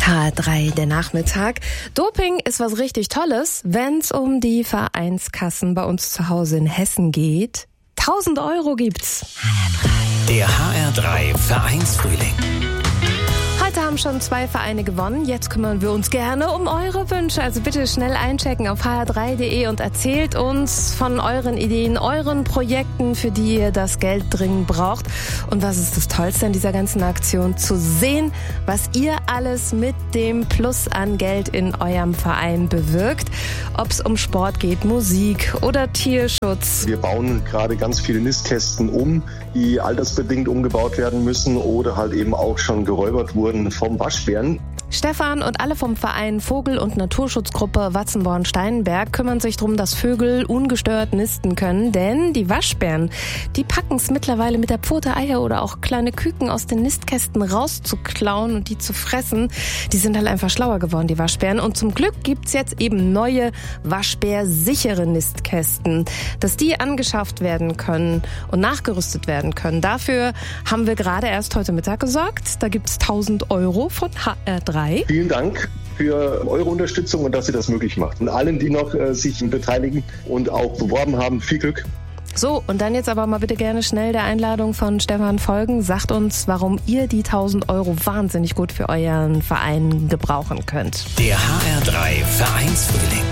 HR3, der Nachmittag. Doping ist was richtig Tolles, wenn's um die Vereinskassen bei uns zu Hause in Hessen geht. 1000 Euro gibt's. Der HR3 Vereinsfrühling. Heute haben schon 2 Vereine gewonnen. Jetzt kümmern wir uns gerne um eure Wünsche. Also bitte schnell einchecken auf hr3.de und erzählt uns von euren Ideen, euren Projekten, für die ihr das Geld dringend braucht. Und was ist das Tollste an dieser ganzen Aktion? Zu sehen, was ihr alles mit dem Plus an Geld in eurem Verein bewirkt. Ob es um Sport geht, Musik oder Tierschutz. Wir bauen gerade ganz viele Nistkästen um, die altersbedingt umgebaut werden müssen oder halt eben auch schon geräubert wurden vom Waschbären. Stefan und alle vom Verein Vogel- und Naturschutzgruppe Watzenborn-Steinberg kümmern sich darum, dass Vögel ungestört nisten können, denn die Waschbären, die packen es mittlerweile mit der Pfote Eier oder auch kleine Küken aus den Nistkästen rauszuklauen und die zu fressen. Die sind halt einfach schlauer geworden, die Waschbären. Und zum Glück gibt's jetzt eben neue waschbärsichere Nistkästen, dass die angeschafft werden können und nachgerüstet werden können. Dafür haben wir gerade erst heute Mittag gesorgt. Da gibt's 1000 Euro von HR3. Vielen Dank für eure Unterstützung und dass ihr das möglich macht. Und allen, die noch sich beteiligen und auch beworben haben, viel Glück. So, und dann jetzt aber mal bitte gerne schnell der Einladung von Stefan folgen. Sagt uns, warum ihr die 1000 Euro wahnsinnig gut für euren Verein gebrauchen könnt. Der HR3 Vereinsfrühling.